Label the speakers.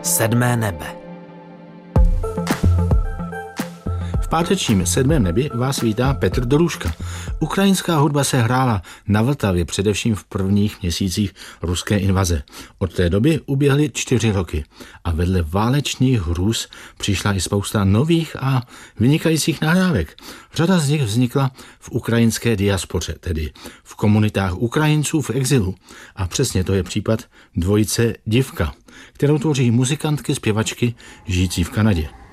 Speaker 1: Sedmé nebe.
Speaker 2: V pátečním Sedmém nebi vás vítá Petr Dorůžka. Ukrajinská hudba se hrála na Vltavě především v prvních měsících ruské invaze. Od té doby uběhly 4 roky a vedle válečných hrůz přišla i spousta nových a vynikajících nahrávek. Řada z nich vznikla v ukrajinské diaspoře, tedy v komunitách Ukrajinců v exilu. A přesně to je případ dvojice Divka, kterou tvoří muzikantky, zpěvačky žijící v Kanadě.